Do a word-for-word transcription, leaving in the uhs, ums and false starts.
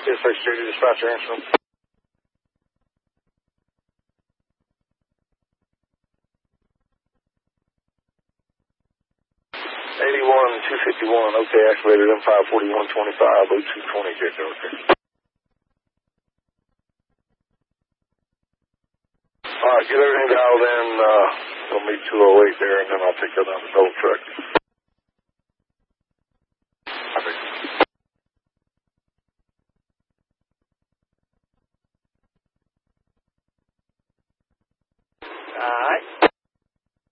Yes, sir, Studio Dispatcher answering. eighty-one, two fifty-one, okay, activated M five forty-one twenty-five, oh two twenty, check, okay. All right, get everything dialed in. Uh, we'll meet two oh eight there, and then I'll take you down the tow truck.